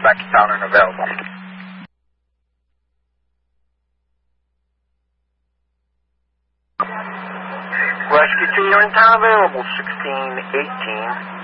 back to town and available. Rescue 2, you're in town available, 1618.